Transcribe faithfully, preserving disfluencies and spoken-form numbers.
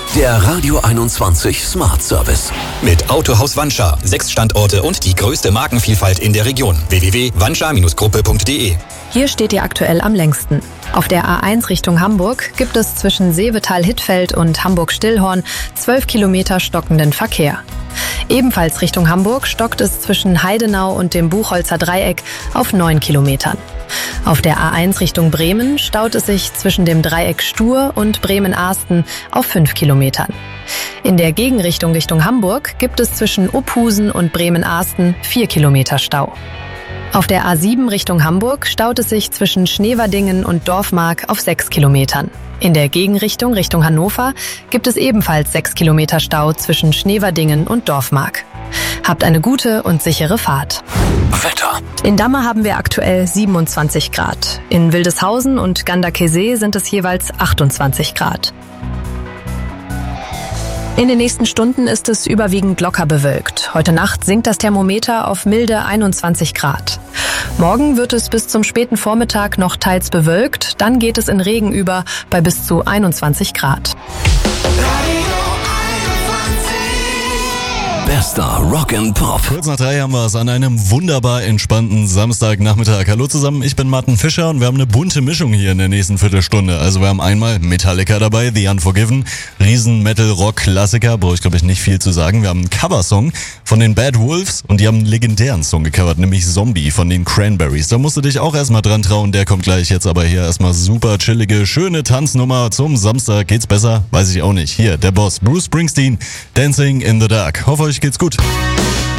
Der Radio einundzwanzig Smart Service. Mit Autohaus Wanscha. Sechs Standorte und die größte Markenvielfalt in der Region. w w w punkt wanscha gruppe punkt d e. Hier steht ihr aktuell am längsten. Auf der A eins Richtung Hamburg gibt es zwischen Seevetal-Hittfeld und Hamburg-Stillhorn zwölf Kilometer stockenden Verkehr. Ebenfalls Richtung Hamburg stockt es zwischen Heidenau und dem Buchholzer Dreieck auf neun Kilometern. Auf der A eins Richtung Bremen staut es sich zwischen dem Dreieck Stur und Bremen-Arsten auf fünf Kilometern. In der Gegenrichtung Richtung Hamburg gibt es zwischen Uphusen und Bremen-Arsten vier Kilometer Stau. Auf der A sieben Richtung Hamburg staut es sich zwischen Schneverdingen und Dorfmark auf sechs Kilometern. In der Gegenrichtung Richtung Hannover gibt es ebenfalls sechs Kilometer Stau zwischen Schneverdingen und Dorfmark. Habt eine gute und sichere Fahrt. Wetter. In Damme haben wir aktuell siebenundzwanzig Grad. In Wildeshausen und Ganderkesee sind es jeweils achtundzwanzig Grad. In den nächsten Stunden ist es überwiegend locker bewölkt. Heute Nacht sinkt das Thermometer auf milde einundzwanzig Grad. Morgen wird es bis zum späten Vormittag noch teils bewölkt, dann geht es in Regen über bei bis zu einundzwanzig Grad. Bester Rock and Pop. Kurz nach drei haben wir es an einem wunderbar entspannten Samstagnachmittag. Hallo zusammen, ich bin Martin Fischer und wir haben eine bunte Mischung hier in der nächsten Viertelstunde. Also wir haben einmal Metallica dabei, The Unforgiven, riesen Metal-Rock-Klassiker, brauche ich glaube ich nicht viel zu sagen. Wir haben einen Coversong von den Bad Wolves und die haben einen legendären Song gecovert, nämlich Zombie von den Cranberries. Da musst du dich auch erstmal dran trauen, der kommt gleich. Jetzt aber hier erstmal super chillige, schöne Tanznummer zum Samstag. Geht's besser? Weiß ich auch nicht. Hier, der Boss Bruce Springsteen, Dancing in the Dark. Hoffe euch geht's gut.